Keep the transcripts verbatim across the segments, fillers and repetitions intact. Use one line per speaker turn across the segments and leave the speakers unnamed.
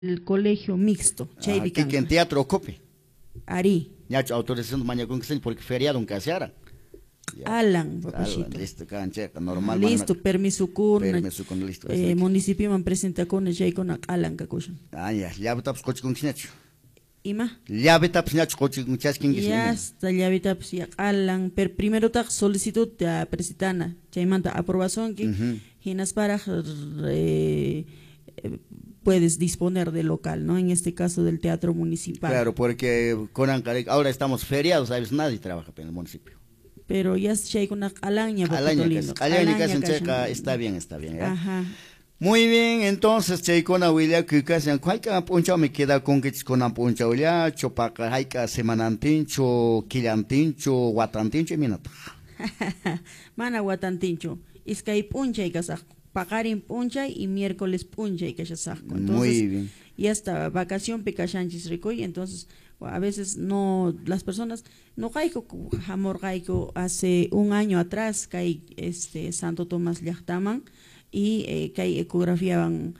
el colegio mixto,
Ah, que en teatro ocupe.
Ari.
Ya autorización mañana con que porque feriado en Caseara.
Alan, papachito.
Listo, cancha, normal.
Listo, permiso kun.
Permiso kun, listo.
Eh, municipio man presenta con el jay con Alan kakushan.
Ah, ya, ya taps coche con sinacho.
Ima.
Ya taps sinacho coche con chaskin que
ya está ya taps ya Alan, per primero tak solicitud de presitana, jay manta aprobación que hinas para eh, puedes disponer del local, ¿no? En este caso del teatro municipal.
Claro, porque con Ancarec ahora estamos feriados, sabes, nadie trabaja en el municipio.
Pero ya se con una alaña,
alaña, alaña, está bien, está bien. ¿Ya? Ajá. Muy bien, entonces, Cheikona Willia, que casi en cualquier puncha me queda con que con un puncha Willia, chopaca, haika, semanantincho, quilantincho, guatantincho, y minata.
Mana guatantincho, es que hay puncha y casajo. Pagarin puncha y miércoles puncha y casajo.
Muy bien.
Y hasta vacación pecachanchis rico y entonces a veces no las personas no caigo jamor caigo hace un año atrás caí este Santo Tomás Llachtaman y eh, caí ecografiaban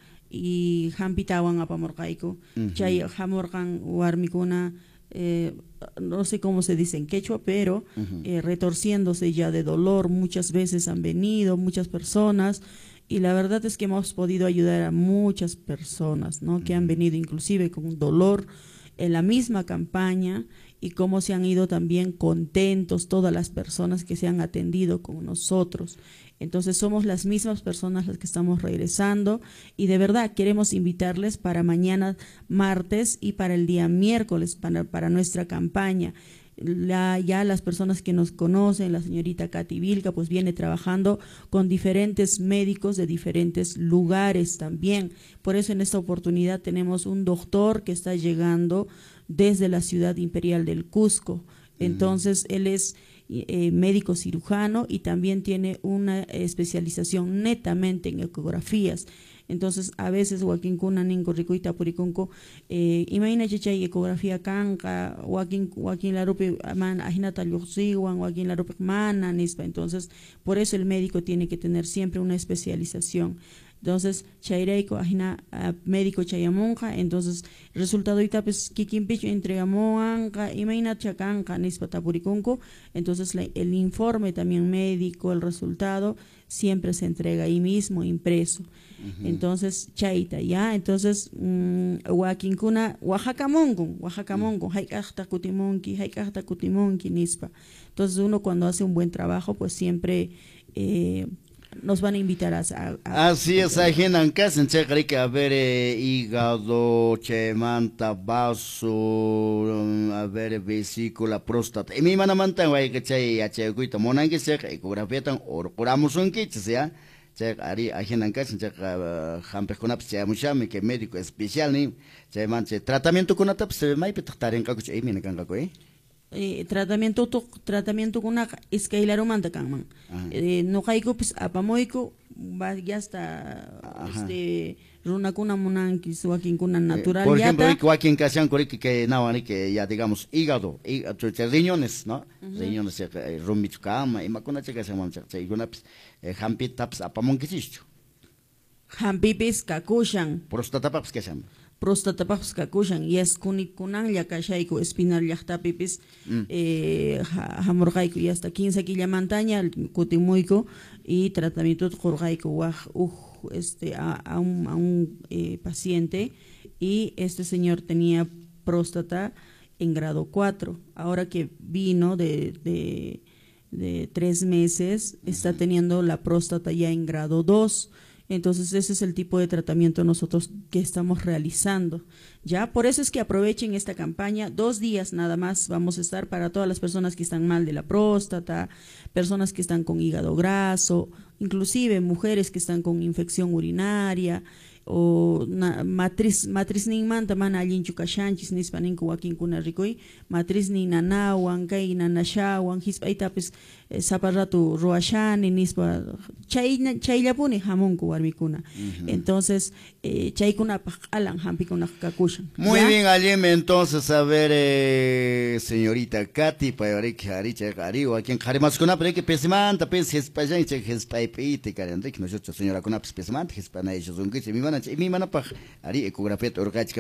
y jampitaban a pamor caigo chay jamorgan warmicuna eh, no sé cómo se dice en quechua, pero uh -huh. eh, retorciéndose ya de dolor, muchas veces han venido muchas personas. Y la verdad es que hemos podido ayudar a muchas personas, ¿no? Que han venido inclusive con dolor en la misma campaña y cómo se han ido también contentos todas las personas que se han atendido con nosotros. Entonces somos las mismas personas las que estamos regresando y de verdad queremos invitarles para mañana martes y para el día miércoles para, para nuestra campaña. La, ya las personas que nos conocen, la señorita Katy Vilca, pues viene trabajando con diferentes médicos de diferentes lugares también. Por eso en esta oportunidad tenemos un doctor que está llegando desde la ciudad imperial del Cusco. Entonces, mm. él es eh, médico cirujano y también tiene una especialización netamente en ecografías. Entonces, a veces, Joaquín Kuna, Ningo, Ricoita, Puricunco, eh, imagina chay ecografía canca, Joaquín, Joaquín Larupe, man, ajinata Luxiwan, Joaquín Larupe, mana, nispa. Entonces, por eso el médico tiene que tener siempre una especialización. Entonces, chaireiko, ajina, uh, médico chayamonja, entonces, resultado ahorita, pues, kikimpicho entregamonja, imagina chacanca, nispa tapuricunco, entonces, la, el informe también médico, el resultado, siempre se entrega ahí mismo, impreso. Uh-huh. Entonces, chaita, ya, entonces, Joaquín Kuna, Oaxaca Mongon, Oaxaca Mongon, haikachta kutimonki, haikachta kutimonki, nispa. Entonces, uno cuando hace un buen trabajo, pues siempre eh, nos van a invitar a... a,
a Así es, ajenan casa en que a ver eh, hígado, chemanta, vaso, a ver vesícula, próstata. Y mi mana manta, güey, que chay, a chay, cuita, monan que se ecografía tan oro, curamos un kit, sea. Chay, ari, ajenan casa en chay, jampe con apes, chay, muchame, que médico especial, ni, chay, manche, tratamiento con atap, se ve mai, petar en caco, chay, mine cancaco, eh.
Eh, tratamiento to, tratamiento con una escailaro manta canman eh, no caigo pues apamoico va ya está este runa kuna monanki suakin kuna natural
eh, por ejemplo Joaquín Casian que que no que ya digamos hígado y riñones no uh -huh. riñones eh, rumichukama y macuna checa se moncha y una pues hampi taps apamonkichicho
hampi pis kakushan
prostata paps que se llama
prostata paps kakushan y es kunikunan ya kashaiku espinal yahtapipis mm. eh hamorgaiku y hasta quince kila montaña kutimuico y tratamiento jorgaiku waj uh, este a, a un, a un eh, paciente y este señor tenía próstata en grado cuatro. Ahora que vino de, de, de tres meses, está teniendo la próstata ya en grado dos. Entonces ese es el tipo de tratamiento nosotros que estamos realizando. Ya, por eso es que aprovechen esta campaña, dos días nada más vamos a estar para todas las personas que están mal de la próstata, personas que están con hígado graso, inclusive mujeres que están con infección urinaria, o na, matriz matriz nin manta mana allin chukashanchis nispanin kuwakin kuna rikoy matriz ni nanawan kay nanashawan hispaytapis eh, saparratu roashani nispa chay chayllapuni hamunku warmikuna. Uh-huh. Entonces eh, chaykuna paqalan hampikuna kakushan.
Muy ¿ya? Bien, Alem, entonces a ver eh, señorita Katy payariki haricha hariwa quien harimas kuna pero que pesimanta pes hispayan che hispaypite karendik nosotros señora kuna pesimanta hispana ellos un que se mi mana imi mana pa ari ecografía urqachka